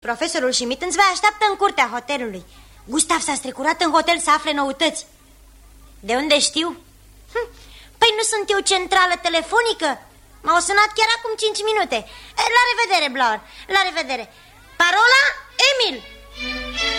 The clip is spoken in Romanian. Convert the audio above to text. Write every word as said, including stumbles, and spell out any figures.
profesorul Schmidt vă așteaptă în curtea hotelului. Gustav s-a strecurat în hotel să afle noutăți. De unde știu? Hm, păi nu sunt eu centrală telefonică? M-au sunat chiar acum cinci minute. La revedere, Blauer, la revedere. Parola, Emil.